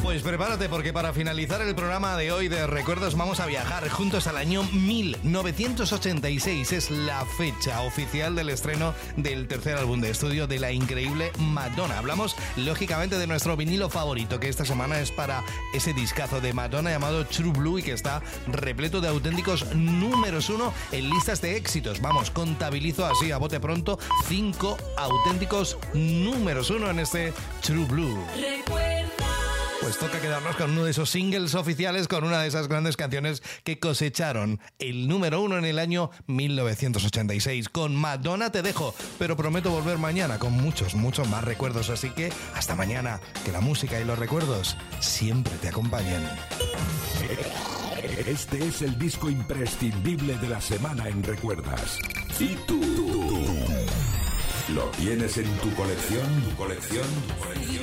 Pues prepárate porque para finalizar el programa de hoy de recuerdos vamos a viajar juntos al año 1986. Es la fecha oficial del estreno del tercer álbum de estudio de la increíble Madonna. Hablamos lógicamente de nuestro vinilo favorito, que esta semana es para ese discazo de Madonna llamado True Blue y que está repleto de auténticos números 1 en listas de éxitos. Vamos, contabilizo así a bote pronto 5 auténticos números 1 en este True Blue. Pues toca quedarnos con uno de esos singles oficiales, con una de esas grandes canciones que cosecharon el número 1 en el año 1986. Con Madonna te dejo, pero prometo volver mañana con muchos más recuerdos. Así que hasta mañana, que la música y los recuerdos siempre te acompañen. Este es el disco imprescindible de la semana en Recuerdas. ¿Y tú? ¿Lo tienes en tu colección?